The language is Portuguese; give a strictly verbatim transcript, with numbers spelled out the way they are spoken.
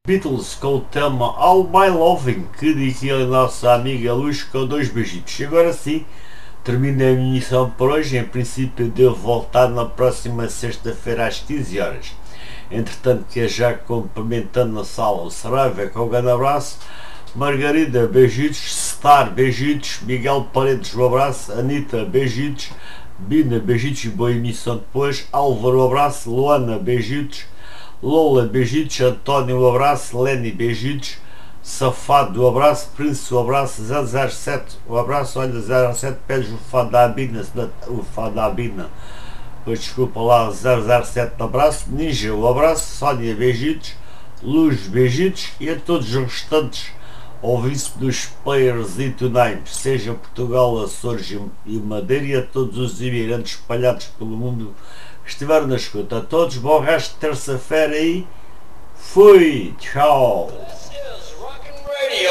Beatles com o tema All My Loving, que dizia a nossa amiga Luz, com dois beijitos. E agora sim, terminei a minha missão por hoje. Em princípio devo voltar na próxima sexta-feira às quinze horas. Entretanto, que é já cumprimentando na sala o Saraiva, com um grande abraço. Margarida, beijitos. Star, beijitos. Miguel Paredes, um abraço. Anitta, beijitos. Bina, beijitos e boa emissão depois. Álvaro, um abraço. Luana, beijitos. Lola, beijitos. António, um abraço. Lenny, beijitos. Safado, um abraço. Príncipe, um abraço. zero zero sete, um abraço. Olha, zero zero sete, pedes o fã da Abina, o fã da Abina. Pois desculpa lá, zero zero sete, um abraço. Ninja, um abraço. Sónia, beijitos. Luz, beijitos. E a todos os restantes ouvintes dos Players into Names, seja Portugal, Açores e Madeira, e a todos os imigrantes espalhados pelo mundo que estiveram na escuta. A todos, bom resto de terça-feira e fui! Tchau!